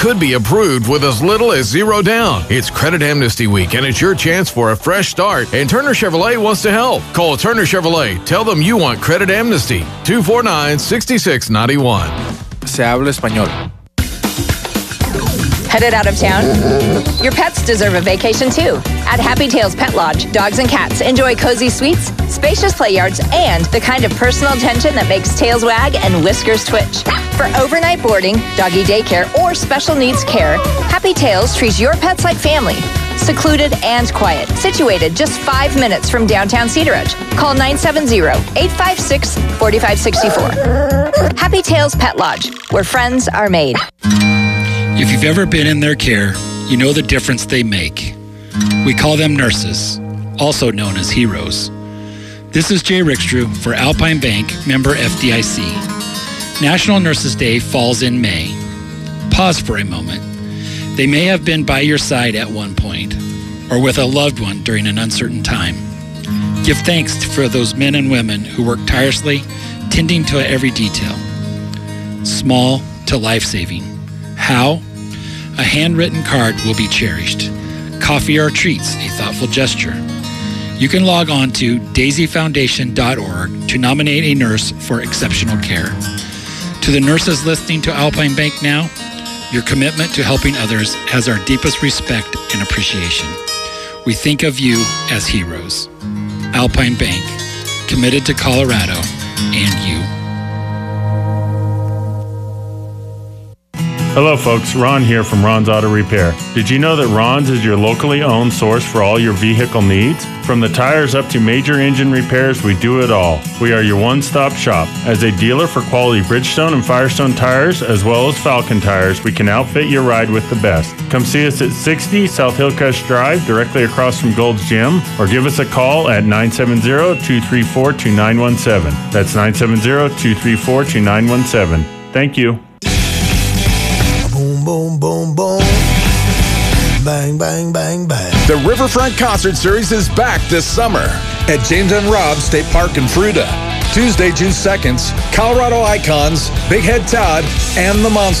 could be approved with as little as $0 down. It's Credit Amnesty Week, and it's your chance for a fresh start, and Turner Chevrolet wants to help. Call Turner Chevrolet. Tell them you want Credit Amnesty. 249-6691. Se habla español. Headed out of town? Your pets deserve a vacation too. At Happy Tails Pet Lodge, dogs and cats enjoy cozy suites, spacious play yards, and the kind of personal attention that makes tails wag and whiskers twitch. For overnight boarding, doggy daycare, or special needs care, Happy Tails treats your pets like family. Secluded and quiet, situated just 5 minutes from downtown Cedar Ridge. Call 970-856-4564. Happy Tails Pet Lodge, where friends are made. If you've ever been in their care, you know the difference they make. We call them nurses, also known as heroes. This is Jay Rickstrew for Alpine Bank, member FDIC. National Nurses Day falls in May. Pause for a moment. They may have been by your side at one point, or with a loved one during an uncertain time. Give thanks for those men and women who work tirelessly, tending to every detail. Small to life-saving. How? A handwritten card will be cherished. Coffee or treats, a thoughtful gesture. You can log on to daisyfoundation.org to nominate a nurse for exceptional care. To the nurses listening to Alpine Bank now, your commitment to helping others has our deepest respect and appreciation. We think of you as heroes. Alpine Bank, committed to Colorado and you. Hello folks, Ron here from Ron's Auto Repair. Did you know that Ron's is your locally owned source for all your vehicle needs? From the tires up to major engine repairs, we do it all. We are your one-stop shop. As a dealer for quality Bridgestone and Firestone tires, as well as Falcon tires, we can outfit your ride with the best. Come see us at 60 South Hillcrest Drive, directly across from Gold's Gym, or give us a call at 970-234-2917. That's 970-234-2917. Thank you. Boom, boom, boom, boom. Bang, bang, bang, bang. The Riverfront Concert Series is back this summer at James and Robb State Park in Fruita. Tuesday, June 2nd, Colorado Icons, Big Head Todd, and the Monsters.